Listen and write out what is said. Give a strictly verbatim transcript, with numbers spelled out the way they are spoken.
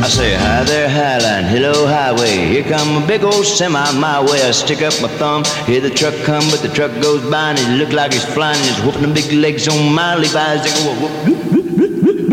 I say, hi there, Highline, hello, highway. Here come a big old semi my way. I stick up my thumb, hear the truck come, but the truck goes by and it look like he's flying. And he's whooping the big legs on my Levi's. They go, whoop, whoop, whoop.